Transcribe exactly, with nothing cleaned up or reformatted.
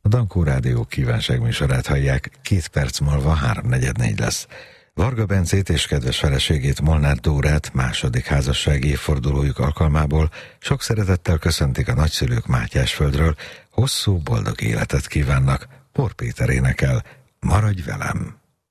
A Dankó Rádió kívánságműsorát hallják, két perc múlva háromnegyed lesz. Varga Bencét és kedves feleségét, Molnár Dórát második házassági évfordulójuk alkalmából sok szeretettel köszöntik a nagyszülők Mátyásföldről, hosszú, boldog életet kívánnak. Por Péter énekel, Maradj velem!